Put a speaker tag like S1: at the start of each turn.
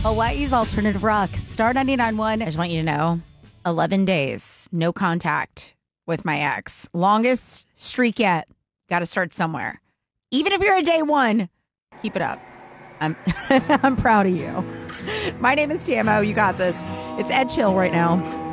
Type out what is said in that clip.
S1: Hawaii's alternative rock, Star 99.1. I just want you to know, 11 days, no contact with my ex. Longest streak yet. Got to start somewhere. Even if you're a day one, keep it up. I'm I'm proud of you. My name is Tamo. You got this. It's Ed Chill right now.